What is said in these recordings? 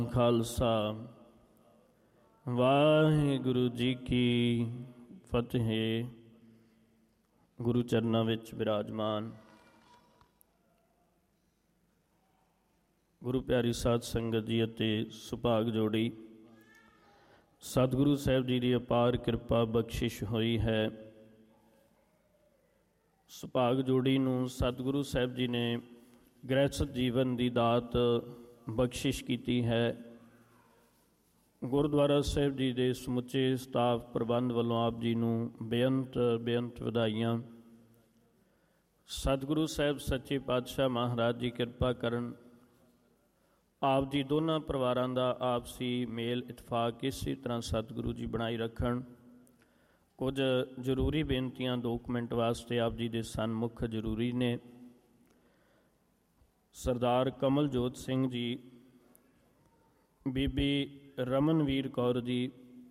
ਖਾਲਸਾ ਵਾਹਿਗੁਰੂ ਜੀ ਕੀ ਫਤਿਹ। ਗੁਰੂ ਚਰਨਾਂ ਵਿੱਚ ਬਿਰਾਜਮਾਨ ਗੁਰੂ ਪਿਆਰੀ ਸਾਧ ਸੰਗਤ ਜੀ ਅਤੇ ਸੁਭਾਗ ਜੋੜੀ, ਸਤਿਗੁਰੂ ਸਾਹਿਬ ਜੀ ਦੀ ਅਪਾਰ ਕਿਰਪਾ ਬਖਸ਼ਿਸ਼ ਹੋਈ ਹੈ। ਸੁਭਾਗ ਜੋੜੀ ਨੂੰ ਸਤਿਗੁਰੂ ਸਾਹਿਬ ਜੀ ਨੇ ਗ੍ਰਹਿਸਥ ਜੀਵਨ ਦੀ ਦਾਤ ਬਖਸ਼ਿਸ਼ ਕੀਤੀ ਹੈ। ਗੁਰਦੁਆਰਾ ਸਾਹਿਬ ਜੀ ਦੇ ਸਮੁੱਚੇ ਸਟਾਫ ਪ੍ਰਬੰਧ ਵੱਲੋਂ ਆਪ ਜੀ ਨੂੰ ਬੇਅੰਤ ਵਧਾਈਆਂ। ਸਤਿਗੁਰੂ ਸਾਹਿਬ ਸੱਚੇ ਪਾਤਸ਼ਾਹ ਮਹਾਰਾਜ ਜੀ ਕਿਰਪਾ ਕਰਨ, ਆਪ ਜੀ ਦੋਨਾਂ ਪਰਿਵਾਰਾਂ ਦਾ ਆਪਸੀ ਮੇਲ ਇਤਫਾਕ ਇਸੇ ਤਰ੍ਹਾਂ ਸਤਿਗੁਰੂ ਜੀ ਬਣਾਈ ਰੱਖਣ। ਕੁਝ ਜ਼ਰੂਰੀ ਬੇਨਤੀਆਂ 2 ਮਿੰਟ ਵਾਸਤੇ ਆਪ ਜੀ ਦੇ ਸਨਮੁਖ ਜ਼ਰੂਰੀ ਨੇ। ਸਰਦਾਰ ਕਮਲਜੋਤ ਸਿੰਘ ਜੀ, ਬੀਬੀ ਰਮਨਵੀਰ ਕੌਰ ਜੀ,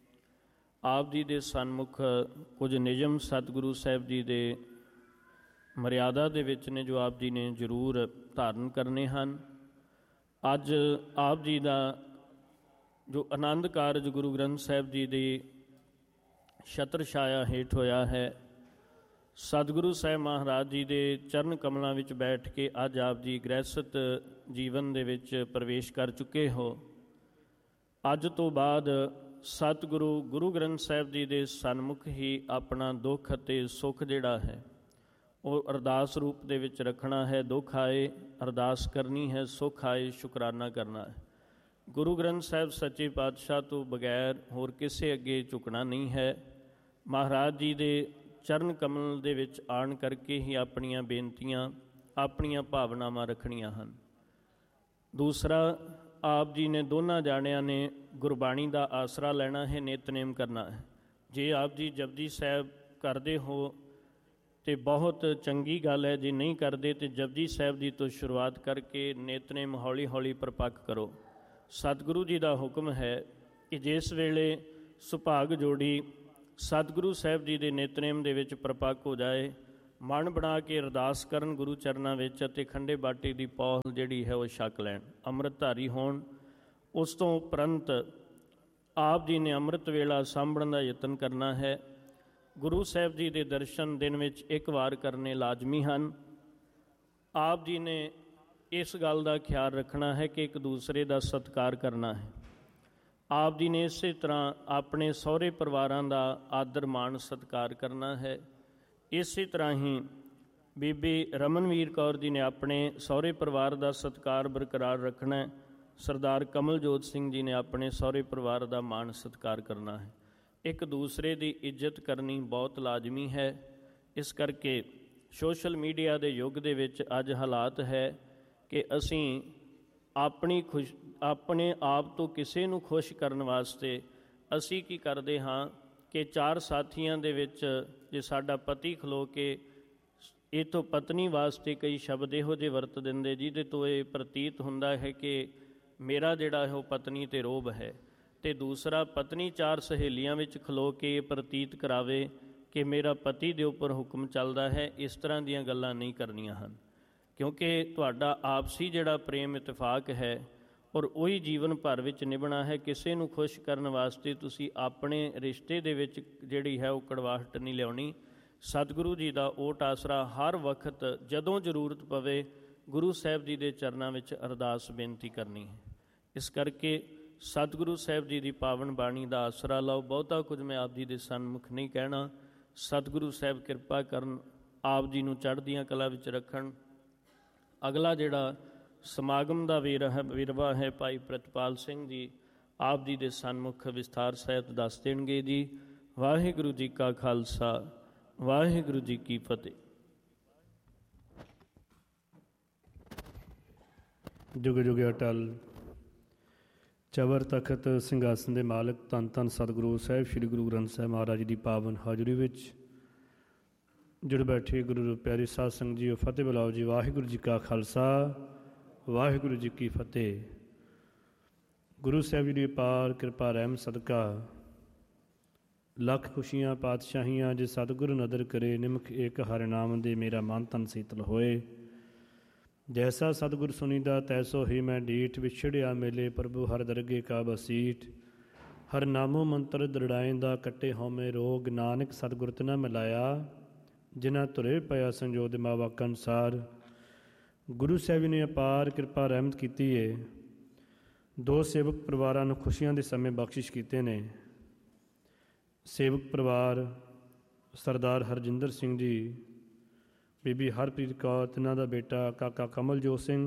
ਆਪ ਜੀ ਦੇ ਸਨਮੁਖ ਕੁਝ ਨਿਯਮ ਸਤਿਗੁਰੂ ਸਾਹਿਬ ਜੀ ਦੇ ਮਰਿਆਦਾ ਦੇ ਵਿੱਚ ਨੇ ਜੋ ਆਪ ਜੀ ਨੇ ਜ਼ਰੂਰ ਧਾਰਨ ਕਰਨੇ ਹਨ। ਅੱਜ ਆਪ ਜੀ ਦਾ ਜੋ ਆਨੰਦ ਕਾਰਜ ਗੁਰੂ ਗ੍ਰੰਥ ਸਾਹਿਬ ਜੀ ਦੀ ਛਤਰ ਛਾਇਆ ਹੇਠ ਹੋਇਆ ਹੈ, ਸਤਿਗੁਰੂ ਸਾਹਿਬ ਮਹਾਰਾਜ ਜੀ ਦੇ ਚਰਨ ਕਮਲਾਂ ਵਿੱਚ ਬੈਠ ਕੇ ਅੱਜ ਆਪ ਜੀ ਗ੍ਰਹਿਸਥ ਜੀਵਨ ਦੇ ਵਿੱਚ ਪ੍ਰਵੇਸ਼ ਕਰ ਚੁੱਕੇ ਹੋ। ਅੱਜ ਤੋਂ ਬਾਅਦ ਸਤਿਗੁਰੂ ਗੁਰੂ ਗ੍ਰੰਥ ਸਾਹਿਬ ਜੀ ਦੇ ਸਨਮੁਖ ਹੀ ਆਪਣਾ ਦੁੱਖ ਅਤੇ ਸੁੱਖ ਜਿਹੜਾ ਹੈ ਉਹ ਅਰਦਾਸ ਰੂਪ ਦੇ ਵਿੱਚ ਰੱਖਣਾ ਹੈ। ਦੁੱਖ ਆਏ ਅਰਦਾਸ ਕਰਨੀ ਹੈ, ਸੁੱਖ ਆਏ ਸ਼ੁਕਰਾਨਾ ਕਰਨਾ ਹੈ। ਗੁਰੂ ਗ੍ਰੰਥ ਸਾਹਿਬ ਸੱਚੇ ਪਾਤਸ਼ਾਹ ਤੋਂ ਬਗੈਰ ਹੋਰ ਕਿਸੇ ਅੱਗੇ ਝੁਕਣਾ ਨਹੀਂ ਹੈ। ਮਹਾਰਾਜ ਜੀ ਦੇ ਚਰਨ ਕਮਲ ਦੇ ਵਿੱਚ ਆਣ ਕਰਕੇ ਹੀ ਆਪਣੀਆਂ ਬੇਨਤੀਆਂ, ਆਪਣੀਆਂ ਭਾਵਨਾਵਾਂ ਰੱਖਣੀਆਂ ਹਨ। ਦੂਸਰਾ, ਆਪ ਜੀ ਨੇ ਦੋਨਾਂ ਜਾਣਿਆਂ ਨੇ ਗੁਰਬਾਣੀ ਦਾ ਆਸਰਾ ਲੈਣਾ ਹੈ, ਨਿਤਨੇਮ ਕਰਨਾ ਹੈ। ਜੇ ਆਪ ਜੀ ਜਪਜੀ ਸਾਹਿਬ ਕਰਦੇ ਹੋ ਤੇ ਬਹੁਤ ਚੰਗੀ ਗੱਲ ਹੈ, ਜੇ ਨਹੀਂ ਕਰਦੇ ਤੇ ਜਪਜੀ ਸਾਹਿਬ ਦੀ ਤੋਂ ਸ਼ੁਰੂਆਤ ਕਰਕੇ ਨਿਤਨੇਮ ਹੌਲੀ ਹੌਲੀ ਪ੍ਰਪੱਕ ਕਰੋ। ਸਤਿਗੁਰੂ ਜੀ ਦਾ ਹੁਕਮ ਹੈ ਕਿ ਜਿਸ ਵੇਲੇ ਸੁਭਾਗ ਜੋੜੀ ਸਤਿਗੁਰੂ ਸਾਹਿਬ ਜੀ ਦੇ ਨਿਤਨੇਮ ਦੇ ਵਿੱਚ ਪ੍ਰਪੱਕ ਹੋ ਜਾਏ, ਮਨ ਬਣਾ ਕੇ ਅਰਦਾਸ ਕਰਨ ਗੁਰੂ ਚਰਨਾਂ ਵਿੱਚ ਅਤੇ ਖੰਡੇ ਬਾਟੇ ਦੀ ਪੌਲ ਜਿਹੜੀ ਹੈ ਉਹ ਛਕ ਲੈਣ, ਅੰਮ੍ਰਿਤਧਾਰੀ ਹੋਣ। ਉਸ ਤੋਂ ਉਪਰੰਤ ਆਪ ਜੀ ਨੇ ਅੰਮ੍ਰਿਤ ਵੇਲਾ ਸਾਂਭਣ ਦਾ ਯਤਨ ਕਰਨਾ ਹੈ। ਗੁਰੂ ਸਾਹਿਬ ਜੀ ਦੇ ਦਰਸ਼ਨ ਦਿਨ ਵਿੱਚ 1 ਵਾਰ ਕਰਨੇ ਲਾਜ਼ਮੀ ਹਨ। ਆਪ ਜੀ ਨੇ ਇਸ ਗੱਲ ਦਾ ਖਿਆਲ ਰੱਖਣਾ ਹੈ ਕਿ ਇੱਕ ਦੂਸਰੇ ਦਾ ਸਤਿਕਾਰ ਕਰਨਾ ਹੈ। ਆਪ ਜੀ ਨੇ ਇਸੇ ਤਰ੍ਹਾਂ ਆਪਣੇ ਸਹੁਰੇ ਪਰਿਵਾਰਾਂ ਦਾ ਆਦਰ ਮਾਣ ਸਤਿਕਾਰ ਕਰਨਾ ਹੈ। ਇਸੇ ਤਰ੍ਹਾਂ ਹੀ ਬੀਬੀ ਰਮਨਵੀਰ ਕੌਰ ਜੀ ਨੇ ਆਪਣੇ ਸਹੁਰੇ ਪਰਿਵਾਰ ਦਾ ਸਤਿਕਾਰ ਬਰਕਰਾਰ ਰੱਖਣਾ ਹੈ। ਸਰਦਾਰ ਕਮਲਜੋਤ ਸਿੰਘ ਜੀ ਨੇ ਆਪਣੇ ਸਹੁਰੇ ਪਰਿਵਾਰ ਦਾ ਮਾਣ ਸਤਿਕਾਰ ਕਰਨਾ ਹੈ। ਇੱਕ ਦੂਸਰੇ ਦੀ ਇੱਜ਼ਤ ਕਰਨੀ ਬਹੁਤ ਲਾਜ਼ਮੀ ਹੈ। ਇਸ ਕਰਕੇ ਸੋਸ਼ਲ ਮੀਡੀਆ ਦੇ ਯੁੱਗ ਦੇ ਵਿੱਚ ਅੱਜ ਹਾਲਾਤ ਹੈ ਕਿ ਅਸੀਂ ਆਪਣੇ ਆਪ ਤੋਂ ਕਿਸੇ ਨੂੰ ਖੁਸ਼ ਕਰਨ ਵਾਸਤੇ ਅਸੀਂ ਕੀ ਕਰਦੇ ਹਾਂ ਕਿ 4 ਸਾਥੀਆਂ ਦੇ ਵਿੱਚ ਜੇ ਸਾਡਾ ਪਤੀ ਖਲੋ ਕੇ ਇਹ ਤੋਂ ਪਤਨੀ ਵਾਸਤੇ ਕਈ ਸ਼ਬਦ ਇਹੋ ਜਿਹੇ ਵਰਤ ਦਿੰਦੇ ਜਿਹਦੇ ਤੋਂ ਇਹ ਪ੍ਰਤੀਤ ਹੁੰਦਾ ਹੈ ਕਿ ਮੇਰਾ ਜਿਹੜਾ ਹੈ ਉਹ ਪਤਨੀ 'ਤੇ ਰੋਹਬ ਹੈ, ਅਤੇ ਦੂਸਰਾ ਪਤਨੀ 4 ਸਹੇਲੀਆਂ ਵਿੱਚ ਖਲੋ ਕੇ ਇਹ ਪ੍ਰਤੀਤ ਕਰਾਵੇ ਕਿ ਮੇਰਾ ਪਤੀ ਦੇ ਉੱਪਰ ਹੁਕਮ ਚੱਲਦਾ ਹੈ। ਇਸ ਤਰ੍ਹਾਂ ਦੀਆਂ ਗੱਲਾਂ ਨਹੀਂ ਕਰਨੀਆਂ ਹਨ, ਕਿਉਂਕਿ ਤੁਹਾਡਾ ਆਪਸੀ ਜਿਹੜਾ ਪ੍ਰੇਮ ਇਤਫਾਕ ਹੈ ਔਰ ਉਹੀ ਜੀਵਨ ਭਰ ਵਿੱਚ ਨਿਭਣਾ ਹੈ। ਕਿਸੇ ਨੂੰ ਖੁਸ਼ ਕਰਨ ਵਾਸਤੇ ਤੁਸੀਂ ਆਪਣੇ ਰਿਸ਼ਤੇ ਦੇ ਵਿੱਚ ਜਿਹੜੀ ਹੈ ਉਹ ਕੜਵਾਹਟ ਨਹੀਂ ਲਿਆਉਣੀ। ਸਤਿਗੁਰੂ ਜੀ ਦਾ ਓਟ ਆਸਰਾ ਹਰ ਵਕਤ ਜਦੋਂ ਜ਼ਰੂਰਤ ਪਵੇ ਗੁਰੂ ਸਾਹਿਬ ਜੀ ਦੇ ਚਰਨਾਂ ਵਿੱਚ ਅਰਦਾਸ ਬੇਨਤੀ ਕਰਨੀ ਹੈ। ਇਸ ਕਰਕੇ ਸਤਿਗੁਰੂ ਸਾਹਿਬ ਜੀ ਦੀ ਪਾਵਨ ਬਾਣੀ ਦਾ ਆਸਰਾ ਲਓ। ਬਹੁਤਾ ਕੁਝ ਮੈਂ ਆਪ ਜੀ ਦੇ ਸਨਮੁਖ ਨਹੀਂ ਕਹਿਣਾ। ਸਤਿਗੁਰੂ ਸਾਹਿਬ ਕਿਰਪਾ ਕਰਨ, ਆਪ ਜੀ ਨੂੰ ਚੜ੍ਹਦੀਆਂ ਕਲਾ ਵਿੱਚ ਰੱਖਣ। ਅਗਲਾ ਜਿਹੜਾ ਸਮਾਗਮ ਦਾ ਵੇਰਵਾ ਹੈ ਭਾਈ ਪ੍ਰਿਤਪਾਲ ਸਿੰਘ ਜੀ, ਆਪ ਜੀ ਦੇ ਸਨਮੁਖ ਵਿਸਥਾਰ ਸਾਹਿਤ ਦੱਸ ਦੇਣਗੇ ਜੀ। ਵਾਹਿਗੁਰੂ ਜੀ ਕਾ ਖਾਲਸਾ, ਵਾਹਿਗੁਰੂ ਜੀ ਕੀ ਫਤਿਹ। ਜੁਗ ਜੁਗ ਅਟਲ ਚਬਰ ਤਖਤ ਸਿੰਘਾਸਨ ਦੇ ਮਾਲਕ ਧੰਨ ਧੰਨ ਸਤਿਗੁਰੂ ਸਾਹਿਬ ਸ੍ਰੀ ਗੁਰੂ ਗ੍ਰੰਥ ਸਾਹਿਬ ਮਹਾਰਾਜ ਜੀ ਦੀ ਪਾਵਨ ਹਾਜ਼ਰੀ ਵਿੱਚ ਜੁੜ ਬੈਠੇ ਗੁਰੂ ਪਿਆਰੇ ਸਾਧ ਸੰਗਤ ਜੀਓ, ਫਤਿਹ ਬੁਲਾਓ ਜੀ। ਵਾਹਿਗੁਰੂ ਜੀ ਕਾ ਖਾਲਸਾ, ਵਾਹਿਗੁਰੂ ਜੀ ਕੀ ਫਤਿਹ। ਗੁਰੂ ਸਾਹਿਬ ਜੀ ਦੀ ਅਪਾਰ ਕਿਰਪਾ ਰਹਿਮ ਸਦਕਾ ਲੱਖ ਖੁਸ਼ੀਆਂ ਪਾਤਸ਼ਾਹੀਆਂ ਜੇ ਸਤਿਗੁਰੂ ਨਦਰ ਕਰੇ, ਨਿਮਖ ਏਕ ਹਰਿ ਨਾਮ ਦੇ ਮੇਰਾ ਮਨ ਤਨ ਸੀਤਲ ਹੋਏ। जैसा सतगुर सुनीदा तैसो ही मैं डीठ, विछड़िया मेले प्रभु हर दरगे का बसीठ। हर नामो मंत्र दृढ़ाइंदा, कट्टे होमे रोग, नानक सतगुर तिना मिलाया, जिन्हां तुरे पया संजोग मावाक अनुसार। गुरु ਸਾਹਿਬ ਨੇ ਅਪਾਰ ਕਿਰਪਾ ਰਹਿਮਤ ਕੀਤੀ ਹੈ। 2 ਸੇਵਕ ਪਰਿਵਾਰਾਂ ਨੂੰ ਖੁਸ਼ੀਆਂ ਦੇ ਸਮੇਂ ਬਖਸ਼ਿਸ਼ ਕੀਤੇ ਨੇ। ਸੇਵਕ ਪਰਿਵਾਰ ਸਰਦਾਰ ਹਰਜਿੰਦਰ ਸਿੰਘ ਜੀ, ਬੀਬੀ ਹਰਪ੍ਰੀਤ ਕੌਰ, ਤਿੰਨਾਂ ਦਾ ਬੇਟਾ ਕਾਕਾ ਕਮਲਜੋਤ ਸਿੰਘ।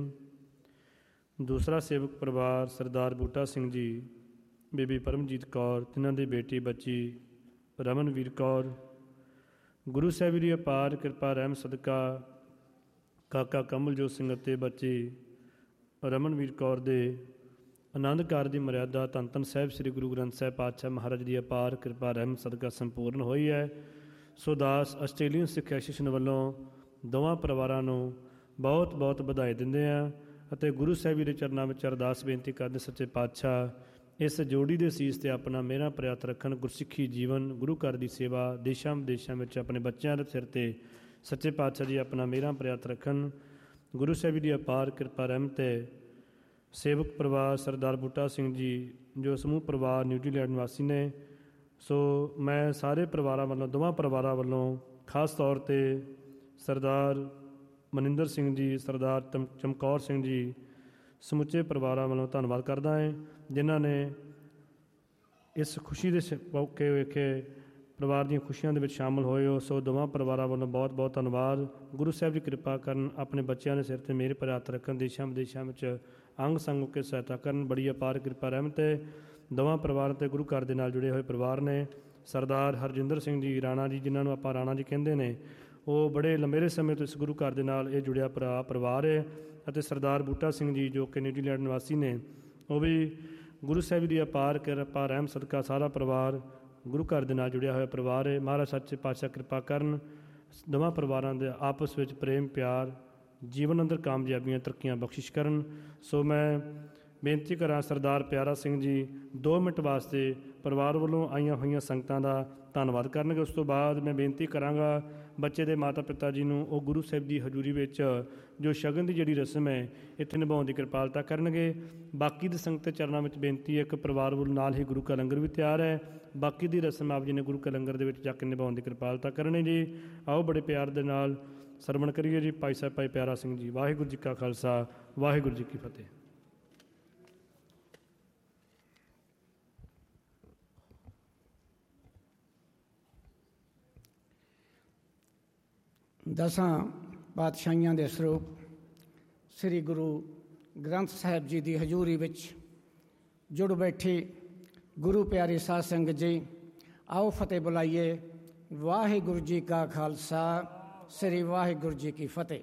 ਦੂਸਰਾ ਸੇਵਕ ਪਰਿਵਾਰ ਸਰਦਾਰ ਬੂਟਾ ਸਿੰਘ ਜੀ, ਬੀਬੀ ਪਰਮਜੀਤ ਕੌਰ, ਤਿੰਨਾਂ ਦੀ ਬੇਟੀ ਬੱਚੀ ਰਮਨਵੀਰ ਕੌਰ। ਗੁਰੂ ਸਾਹਿਬ ਦੀ ਅਪਾਰ ਕਿਰਪਾ ਰਹਿਮ ਸਦਕਾ ਕਾਕਾ ਕਮਲਜੋਤ ਸਿੰਘ ਅਤੇ ਬੱਚੀ ਰਮਨਵੀਰ ਕੌਰ ਦੇ ਆਨੰਦ ਕਾਰਜ ਦੀ ਮਰਿਆਦਾ ਧੰਨ ਧੰਨ ਸਾਹਿਬ ਸ੍ਰੀ ਗੁਰੂ ਗ੍ਰੰਥ ਸਾਹਿਬ ਪਾਤਸ਼ਾਹ ਮਹਾਰਾਜ ਦੀ ਅਪਾਰ ਕਿਰਪਾ ਰਹਿਮ ਸਦਕਾ ਸੰਪੂਰਨ ਹੋਈ ਹੈ। ਸੋ ਦਾਸ ਆਸਟ੍ਰੇਲੀਅਨ ਸਿੱਖ ਐਸੋਸੀਏਸ਼ਨ ਵੱਲੋਂ ਦੋਵਾਂ ਪਰਿਵਾਰਾਂ ਨੂੰ ਬਹੁਤ ਬਹੁਤ ਵਧਾਈ ਦਿੰਦੇ ਹਾਂ ਅਤੇ ਗੁਰੂ ਸਾਹਿਬ ਦੇ ਚਰਨਾਂ ਵਿੱਚ ਅਰਦਾਸ ਬੇਨਤੀ ਕਰਦੇ ਸੱਚੇ ਪਾਤਸ਼ਾਹ ਇਸ ਜੋੜੀ ਦੇ ਸੀਸ 'ਤੇ ਆਪਣਾ ਮਿਹਰਾਂ ਪ੍ਰਿਆਤ ਰੱਖਣ। ਗੁਰਸਿੱਖੀ ਜੀਵਨ, ਗੁਰੂ ਘਰ ਦੀ ਸੇਵਾ, ਦੇਸ਼ਾਂ ਵਿਦੇਸ਼ਾਂ ਵਿੱਚ ਆਪਣੇ ਬੱਚਿਆਂ ਦੇ ਸਿਰ 'ਤੇ ਸੱਚੇ ਪਾਤਸ਼ਾਹ ਜੀ ਆਪਣਾ ਮਿਹਰਾਂ ਪ੍ਰਿਆਤ ਰੱਖਣ। ਗੁਰੂ ਸਾਹਿਬ ਦੀ ਅਪਾਰ ਕਿਰਪਾ ਰਹਿਮਤ ਹੈ। ਸੇਵਕ ਪਰਿਵਾਰ ਸਰਦਾਰ ਬੂਟਾ ਸਿੰਘ ਜੀ ਜੋ ਸਮੂਹ ਪਰਿਵਾਰ ਨਿਊਜ਼ੀਲੈਂਡ ਨਿਵਾਸੀ ਨੇ, ਸੋ ਮੈਂ ਸਾਰੇ ਪਰਿਵਾਰਾਂ ਵੱਲੋਂ, ਦੋਵਾਂ ਪਰਿਵਾਰਾਂ ਵੱਲੋਂ ਖਾਸ ਤੌਰ 'ਤੇ ਸਰਦਾਰ ਮਨਿੰਦਰ ਸਿੰਘ ਜੀ, ਸਰਦਾਰ ਚਮਕੌਰ ਸਿੰਘ ਜੀ, ਸਮੁੱਚੇ ਪਰਿਵਾਰਾਂ ਵੱਲੋਂ ਧੰਨਵਾਦ ਕਰਦਾ ਹਾਂ ਜਿਨ੍ਹਾਂ ਨੇ ਇਸ ਖੁਸ਼ੀ ਦੇ ਮੌਕੇ ਵੇਖੇ ਪਰਿਵਾਰ ਦੀਆਂ ਖੁਸ਼ੀਆਂ ਦੇ ਵਿੱਚ ਸ਼ਾਮਲ ਹੋਏ ਹੋ। ਸੋ ਦੋਵਾਂ ਪਰਿਵਾਰਾਂ ਵੱਲੋਂ ਬਹੁਤ ਬਹੁਤ ਧੰਨਵਾਦ। ਗੁਰੂ ਸਾਹਿਬ ਦੀ ਕਿਰਪਾ ਕਰਨ, ਆਪਣੇ ਬੱਚਿਆਂ ਦੇ ਸਿਰ 'ਤੇ ਮਿਹਰ ਭਰਿਆ ਹੱਥ ਰੱਖਣ, ਦੇਸ਼ਾਂ ਵਿਦੇਸ਼ਾਂ ਵਿੱਚ ਅੰਗ ਸੰਗ ਹੋ ਕੇ ਸਹਾਇਤਾ ਕਰਨ। ਬੜੀ ਅਪਾਰ ਕਿਰਪਾ ਰਹਿਮਤ ਹੈ। ਦੋਵਾਂ ਪਰਿਵਾਰਾਂ 'ਤੇ ਗੁਰੂ ਘਰ ਦੇ ਨਾਲ ਜੁੜੇ ਹੋਏ ਪਰਿਵਾਰ ਨੇ। ਸਰਦਾਰ ਹਰਜਿੰਦਰ ਸਿੰਘ ਜੀ ਰਾਣਾ ਜੀ, ਜਿਨ੍ਹਾਂ ਨੂੰ ਆਪਾਂ ਰਾਣਾ ਜੀ ਕਹਿੰਦੇ ਨੇ, ਉਹ ਬੜੇ ਲੰਮੇਰੇ ਸਮੇਂ ਤੋਂ ਇਸ ਗੁਰੂ ਘਰ ਦੇ ਨਾਲ ਇਹ ਜੁੜਿਆ ਪਰਿਵਾਰ ਹੈ। ਅਤੇ ਸਰਦਾਰ ਬੂਟਾ ਸਿੰਘ ਜੀ ਜੋ ਕਿ ਨਿਊਜ਼ੀਲੈਂਡ ਨਿਵਾਸੀ ਨੇ, ਉਹ ਵੀ ਗੁਰੂ ਸਾਹਿਬ ਦੀ ਅਪਾਰ ਕਿਰਪਾ ਰਹਿਮ ਸਦਕਾ ਸਾਰਾ ਪਰਿਵਾਰ ਗੁਰੂ ਘਰ ਦੇ ਨਾਲ ਜੁੜਿਆ ਹੋਇਆ ਪਰਿਵਾਰ ਹੈ। ਮਹਾਰਾਜ ਸੱਚੇ ਪਾਤਸ਼ਾਹ ਕਿਰਪਾ ਕਰਨ, ਦੋਵਾਂ ਪਰਿਵਾਰਾਂ ਦੇ ਆਪਸ ਵਿੱਚ ਪ੍ਰੇਮ ਪਿਆਰ, ਜੀਵਨ ਅੰਦਰ ਕਾਮਯਾਬੀਆਂ ਤਰੱਕੀਆਂ ਬਖਸ਼ਿਸ਼ ਕਰਨ। ਸੋ ਮੈਂ ਬੇਨਤੀ ਕਰਾਂ ਸਰਦਾਰ ਪਿਆਰਾ ਸਿੰਘ ਜੀ 2 ਮਿੰਟ ਵਾਸਤੇ ਪਰਿਵਾਰ ਵੱਲੋਂ ਆਈਆਂ ਹੋਈਆਂ ਸੰਗਤਾਂ ਦਾ ਧੰਨਵਾਦ ਕਰਨਗੇ। ਉਸ ਤੋਂ ਬਾਅਦ ਮੈਂ ਬੇਨਤੀ ਕਰਾਂਗਾ ਬੱਚੇ ਦੇ ਮਾਤਾ ਪਿਤਾ ਜੀ ਨੂੰ ਉਹ ਗੁਰੂ ਸਾਹਿਬ ਦੀ ਹਜ਼ੂਰੀ ਵਿੱਚ ਜੋ ਸ਼ਗਨ ਦੀ ਜਿਹੜੀ ਰਸਮ ਹੈ ਇੱਥੇ ਨਿਭਾਉਣ ਦੀ ਕਿਰਪਾਲਤਾ ਕਰਨਗੇ। ਬਾਕੀ ਦੀ ਸੰਗਤ ਚਰਨਾਂ ਵਿੱਚ ਬੇਨਤੀ ਹੈ, ਇੱਕ ਪਰਿਵਾਰ ਵੱਲੋਂ ਨਾਲ ਹੀ ਗੁਰੂ ਕਾ ਲੰਗਰ ਵੀ ਤਿਆਰ ਹੈ। ਬਾਕੀ ਦੀ ਰਸਮ ਆਪ ਜੀ ਨੇ ਗੁਰੂ ਕਾ ਲੰਗਰ ਦੇ ਵਿੱਚ ਜਾ ਕੇ ਨਿਭਾਉਣ ਦੀ ਕਿਰਪਾਲਤਾ ਕਰਨੀ ਜੀ। ਆਓ ਬੜੇ ਪਿਆਰ ਦੇ ਨਾਲ ਸਰਵਣ ਕਰੀਏ ਜੀ। ਭਾਈ ਸਾਹਿਬ ਭਾਈ ਪਿਆਰਾ ਸਿੰਘ ਜੀ। ਵਾਹਿਗੁਰੂ ਜੀ ਕਾ ਖਾਲਸਾ, ਵਾਹਿਗੁਰੂ ਜੀ ਕੀ ਫਤਿਹ। ਦਸਾਂ ਪਾਤਸ਼ਾਹੀਆਂ ਦੇ ਸਰੂਪ ਸ੍ਰੀ ਗੁਰੂ ਗ੍ਰੰਥ ਸਾਹਿਬ ਜੀ ਦੀ ਹਜ਼ੂਰੀ ਵਿੱਚ ਜੁੜ ਬੈਠੀ ਗੁਰੂ ਪਿਆਰੀ ਸਾਧ ਸੰਗਤ ਜੀ, ਆਓ ਫਤਿਹ ਬੁਲਾਈਏ। ਵਾਹਿਗੁਰੂ ਜੀ ਕਾ ਖਾਲਸਾ, ਸ੍ਰੀ ਵਾਹਿਗੁਰੂ ਜੀ ਕੀ ਫਤਿਹ।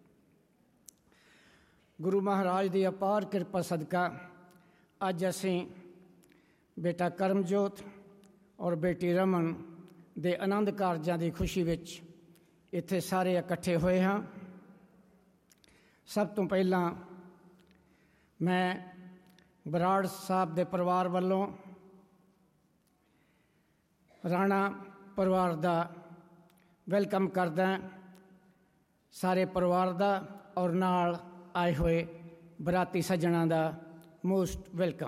ਗੁਰੂ ਮਹਾਰਾਜ ਦੀ ਅਪਾਰ ਕਿਰਪਾ ਸਦਕਾ ਅੱਜ ਅਸੀਂ ਬੇਟਾ ਕਰਮਜੋਤ ਔਰ ਬੇਟੀ ਰਮਨ ਦੇ ਆਨੰਦ ਕਾਰਜਾਂ ਦੀ ਖੁਸ਼ੀ ਵਿੱਚ ਇੱਥੇ ਸਾਰੇ ਇਕੱਠੇ ਹੋਏ ਹਾਂ। ਸਭ ਤੋਂ ਪਹਿਲਾਂ ਮੈਂ ਬਰਾੜ ਸਾਹਿਬ ਦੇ ਪਰਿਵਾਰ ਵੱਲੋਂ ਰਾਣਾ ਪਰਿਵਾਰ ਦਾ ਵੈਲਕਮ ਕਰਦਾ, ਸਾਰੇ ਪਰਿਵਾਰ ਦਾ ਔਰ ਨਾਲ ਆਏ ਹੋਏ ਬਰਾਤੀ ਸੱਜਣਾਂ ਦਾ ਮੋਸਟ ਵੈਲਕਮ।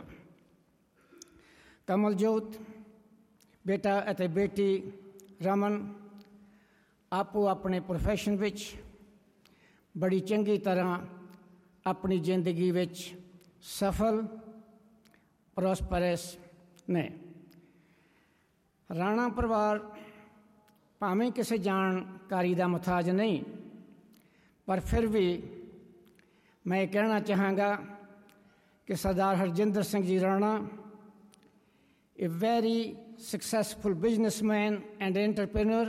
ਕਮਲਜੋਤ ਬੇਟਾ ਅਤੇ ਬੇਟੀ ਰਮਨ ਆਪੋ ਆਪਣੇ ਪ੍ਰੋਫੈਸ਼ਨ ਵਿੱਚ ਬੜੀ ਚੰਗੀ ਤਰ੍ਹਾਂ ਆਪਣੀ ਜ਼ਿੰਦਗੀ ਵਿੱਚ ਸਫਲ ਪ੍ਰੋਸਪਰਸ ਨੇ। ਰਾਣਾ ਪਰਿਵਾਰ ਭਾਵੇਂ ਕਿਸੇ ਜਾਣਕਾਰੀ ਦਾ ਮੁਹਤਾਜ ਨਹੀਂ, ਪਰ ਫਿਰ ਵੀ ਮੈਂ ਇਹ ਕਹਿਣਾ ਚਾਹਾਂਗਾ ਕਿ ਸਰਦਾਰ Harjinder Singh ji Rana a very successful businessman and entrepreneur,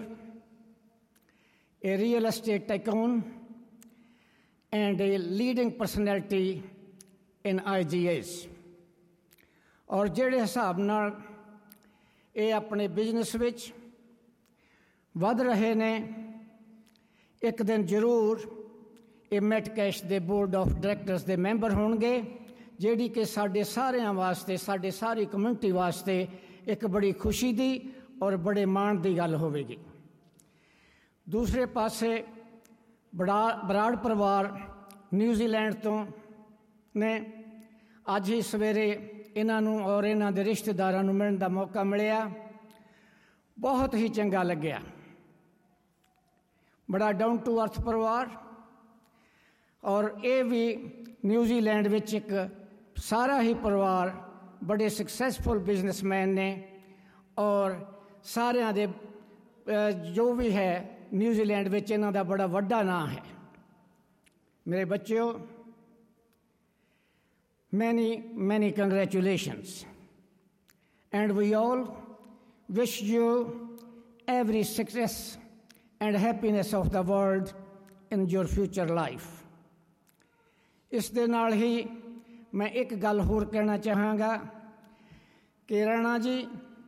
a real estate tycoon, and a leading personality in IGAs. ਔਰ ਜਿਹੜੇ ਹਿਸਾਬ ਨਾਲ ਇਹ ਆਪਣੇ ਬਿਜ਼ਨਸ ਵਿੱਚ ਵੱਧ ਰਹੇ ਨੇ, ਇੱਕ ਦਿਨ ਜ਼ਰੂਰ ਇਹ ਮੈਟਕੈਸ਼ ਦੇ ਬੋਰਡ ਆਫ ਡਾਇਰੈਕਟਰਸ ਦੇ ਮੈਂਬਰ ਹੋਣਗੇ, ਜਿਹੜੀ ਕਿ ਸਾਡੇ ਸਾਰਿਆਂ ਵਾਸਤੇ, ਸਾਡੇ ਸਾਰੀ ਕਮਿਊਨਿਟੀ ਵਾਸਤੇ ਇੱਕ ਬੜੀ ਖੁਸ਼ੀ ਦੀ ਔਰ ਬੜੇ ਮਾਣ ਦੀ ਗੱਲ ਹੋਵੇਗੀ। ਦੂਸਰੇ ਪਾਸੇ ਬਰਾੜ ਪਰਿਵਾਰ ਨਿਊਜ਼ੀਲੈਂਡ ਤੋਂ ਨੇ। ਅੱਜ ਹੀ ਸਵੇਰੇ ਇਹਨਾਂ ਨੂੰ ਔਰ ਇਹਨਾਂ ਦੇ ਰਿਸ਼ਤੇਦਾਰਾਂ ਨੂੰ ਮਿਲਣ ਦਾ ਮੌਕਾ ਮਿਲਿਆ, ਬਹੁਤ ਹੀ ਚੰਗਾ ਲੱਗਿਆ। ਬੜਾ ਡਾਊਨ ਟੂ ਅਰਥ ਪਰਿਵਾਰ, ਔਰ ਇਹ ਵੀ ਨਿਊਜ਼ੀਲੈਂਡ ਵਿੱਚ ਇੱਕ ਸਾਰਾ ਹੀ ਪਰਿਵਾਰ ਬੜੇ ਸਕਸੈਸਫੁਲ ਬਿਜ਼ਨਸਮੈਨ ਨੇ, ਔਰ ਸਾਰਿਆਂ ਦੇ ਜੋ ਵੀ ਹੈ ਨਿਊਜ਼ੀਲੈਂਡ ਵਿੱਚ ਇਹਨਾਂ ਦਾ ਬੜਾ ਵੱਡਾ ਨਾਂ ਹੈ। ਮੇਰੇ ਬੱਚਿਓ, many congratulations, and we all wish you every success and happiness of the world in your future life. ਇਸ ਦੇ ਨਾਲ ਹੀ ਮੈਂ ਇੱਕ ਗੱਲ ਹੋਰ ਕਹਿਣਾ ਚਾਹਾਂਗਾ ਕਿ ਰਾਣਾ ਜੀ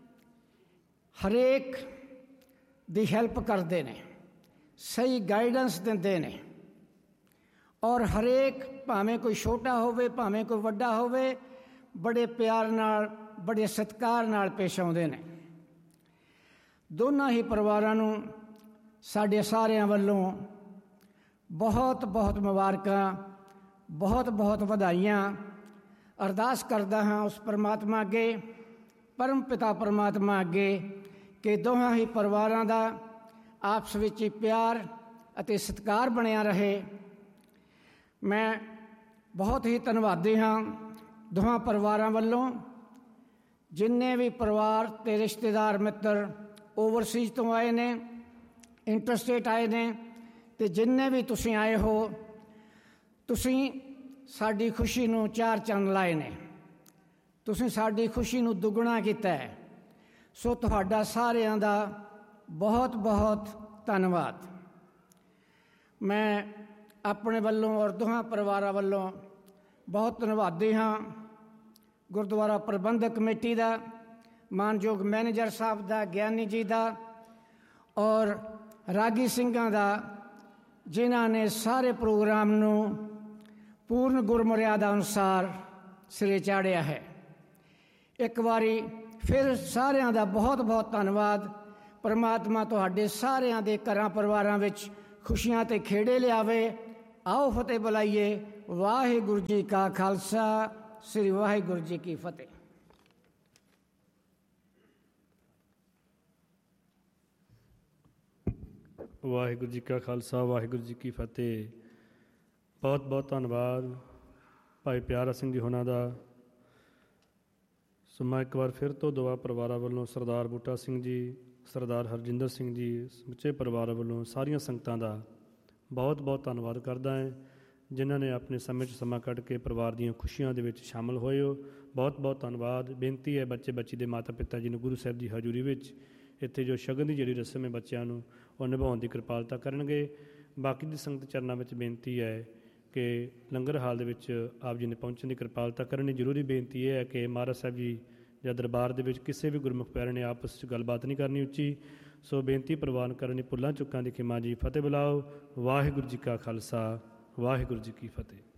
ਹਰੇਕ ਦੀ ਹੈਲਪ ਕਰਦੇ ਨੇ, ਸਹੀ ਗਾਈਡੈਂਸ ਦਿੰਦੇ ਨੇ, ਔਰ ਹਰੇਕ ਭਾਵੇਂ ਕੋਈ ਛੋਟਾ ਹੋਵੇ ਭਾਵੇਂ ਕੋਈ ਵੱਡਾ ਹੋਵੇ ਬੜੇ ਪਿਆਰ ਨਾਲ ਬੜੇ ਸਤਿਕਾਰ ਨਾਲ ਪੇਸ਼ ਆਉਂਦੇ ਨੇ। ਦੋਨਾਂ ਹੀ ਪਰਿਵਾਰਾਂ ਨੂੰ ਸਾਡੇ ਸਾਰਿਆਂ ਵੱਲੋਂ ਬਹੁਤ ਬਹੁਤ ਮੁਬਾਰਕਾਂ, ਬਹੁਤ ਬਹੁਤ ਵਧਾਈਆਂ। ਅਰਦਾਸ ਕਰਦਾ ਹਾਂ ਉਸ ਪਰਮਾਤਮਾ ਅੱਗੇ, ਪਰਮ ਪਿਤਾ ਪਰਮਾਤਮਾ ਅੱਗੇ, ਕਿ ਦੋਹਾਂ ਹੀ ਪਰਿਵਾਰਾਂ ਦਾ ਆਪਸ ਵਿੱਚ ਹੀ ਪਿਆਰ ਅਤੇ ਸਤਿਕਾਰ ਬਣਿਆ ਰਹੇ। ਮੈਂ ਬਹੁਤ ਹੀ ਧੰਨਵਾਦੀ ਹਾਂ ਦੋਹਾਂ ਪਰਿਵਾਰਾਂ ਵੱਲੋਂ। ਜਿੰਨੇ ਵੀ ਪਰਿਵਾਰ ਅਤੇ ਰਿਸ਼ਤੇਦਾਰ ਮਿੱਤਰ ਓਵਰਸੀਜ਼ ਤੋਂ ਆਏ ਨੇ, ਇੰਟਰਸਟੇਟ ਆਏ ਨੇ, ਅਤੇ ਜਿੰਨੇ ਵੀ ਤੁਸੀਂ ਆਏ ਹੋ, ਤੁਸੀਂ ਸਾਡੀ ਖੁਸ਼ੀ ਨੂੰ ਚਾਰ ਚੰਨ ਲਾਏ ਨੇ, ਤੁਸੀਂ ਸਾਡੀ ਖੁਸ਼ੀ ਨੂੰ ਦੁੱਗਣਾ ਕੀਤਾ ਹੈ। ਸੋ ਤੁਹਾਡਾ ਸਾਰਿਆਂ ਦਾ ਬਹੁਤ ਬਹੁਤ ਧੰਨਵਾਦ। ਮੈਂ ਆਪਣੇ ਵੱਲੋਂ ਔਰ ਦੋਹਾਂ ਪਰਿਵਾਰਾਂ ਵੱਲੋਂ ਬਹੁਤ ਧੰਨਵਾਦੀ ਹਾਂ। ਗੁਰਦੁਆਰਾ ਪ੍ਰਬੰਧਕ ਕਮੇਟੀ ਦਾ, ਮਾਨਯੋਗ ਮੈਨੇਜਰ ਸਾਹਿਬ ਦਾ, ਗਿਆਨੀ ਜੀ ਦਾ, ਔਰ ਰਾਗੀ ਸਿੰਘਾਂ ਦਾ, ਜਿਨ੍ਹਾਂ ਨੇ ਸਾਰੇ ਪ੍ਰੋਗਰਾਮ ਨੂੰ ਪੂਰਨ ਗੁਰਮਰਿਆਦਾ ਅਨੁਸਾਰ ਸਿਰੇ ਚਾੜਿਆ ਹੈ। ਇੱਕ ਵਾਰੀ ਫਿਰ ਸਾਰਿਆਂ ਦਾ ਬਹੁਤ ਬਹੁਤ ਧੰਨਵਾਦ। ਪਰਮਾਤਮਾ ਤੁਹਾਡੇ ਸਾਰਿਆਂ ਦੇ ਘਰਾਂ ਪਰਿਵਾਰਾਂ ਵਿੱਚ ਖੁਸ਼ੀਆਂ ਅਤੇ ਖੇੜੇ ਲਿਆਵੇ। ਆਓ ਫਤਿਹ ਬੁਲਾਈਏ। ਵਾਹਿਗੁਰੂ ਜੀ ਕਾ ਖਾਲਸਾ, ਸ੍ਰੀ ਵਾਹਿਗੁਰੂ ਜੀ ਕੀ ਫਤਿਹ। ਵਾਹਿਗੁਰੂ ਜੀ ਕਾ ਖਾਲਸਾ, ਵਾਹਿਗੁਰੂ ਜੀ ਕੀ ਫਤਿਹ। ਬਹੁਤ ਬਹੁਤ ਧੰਨਵਾਦ ਭਾਈ ਪਿਆਰਾ ਸਿੰਘ ਜੀ ਹੋਣਾ ਦਾ। ਸੋ ਮੈਂ ਇੱਕ ਵਾਰ ਫਿਰ ਤੋਂ ਦੋਵਾਂ ਪਰਿਵਾਰਾਂ ਵੱਲੋਂ, ਸਰਦਾਰ ਬੂਟਾ ਸਿੰਘ ਜੀ, ਸਰਦਾਰ ਹਰਜਿੰਦਰ ਸਿੰਘ ਜੀ, ਸਮੁੱਚੇ ਪਰਿਵਾਰਾਂ ਵੱਲੋਂ ਸਾਰੀਆਂ ਸੰਗਤਾਂ ਦਾ ਬਹੁਤ ਬਹੁਤ ਧੰਨਵਾਦ ਕਰਦਾ ਹੈ, ਜਿਨ੍ਹਾਂ ਨੇ ਆਪਣੇ ਸਮੇਂ 'ਚ ਸਮਾਂ ਕੱਢ ਕੇ ਪਰਿਵਾਰ ਦੀਆਂ ਖੁਸ਼ੀਆਂ ਦੇ ਵਿੱਚ ਸ਼ਾਮਲ ਹੋਏ ਹੋ। ਬਹੁਤ ਬਹੁਤ ਧੰਨਵਾਦ। ਬੇਨਤੀ ਹੈ ਬੱਚੇ ਬੱਚੀ ਦੇ ਮਾਤਾ ਪਿਤਾ ਜੀ ਨੂੰ ਗੁਰੂ ਸਾਹਿਬ ਦੀ ਹਜ਼ੂਰੀ ਵਿੱਚ ਇੱਥੇ ਜੋ ਸ਼ਗਨ ਦੀ ਜਿਹੜੀ ਰਸਮ ਹੈ ਬੱਚਿਆਂ ਨੂੰ ਉਹ ਨਿਭਾਉਣ ਦੀ ਕਿਰਪਾਲਤਾ ਕਰਨਗੇ। ਬਾਕੀ ਦੀ ਸੰਗਤ ਚਰਨਾਂ ਵਿੱਚ ਬੇਨਤੀ ਹੈ ਕਿ ਲੰਗਰ ਹਾਲ ਦੇ ਵਿੱਚ ਆਪ ਜੀ ਨੇ ਪਹੁੰਚਣ ਦੀ ਕਿਰਪਾਲਤਾ ਕਰਨੀ। ਜ਼ਰੂਰੀ ਬੇਨਤੀ ਇਹ ਹੈ ਕਿ ਮਹਾਰਾਜ ਸਾਹਿਬ ਜੀ ਜਾਂ ਦਰਬਾਰ ਦੇ ਵਿੱਚ ਕਿਸੇ ਵੀ ਗੁਰਮੁਖ ਪਿਆਰੇ ਨੇ ਆਪਸ 'ਚ ਗੱਲਬਾਤ ਨਹੀਂ ਕਰਨੀ ਉੱਚੀ। ਸੋ ਬੇਨਤੀ ਪ੍ਰਵਾਨ ਕਰਨੀ, ਭੁੱਲਾਂ ਚੁੱਕਾਂ ਦੀ ਖਿਮਾ ਜੀ। ਫਤਿਹ ਬੁਲਾਓ। ਵਾਹਿਗੁਰੂ ਜੀ ਕਾ ਖਾਲਸਾ, ਵਾਹਿਗੁਰੂ ਜੀ ਕੀ ਫਤਿਹ।